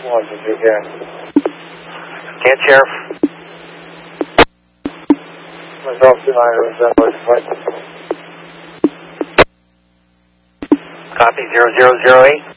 One to do again. Can't, Sheriff. Myself, 29, Copy, 0008.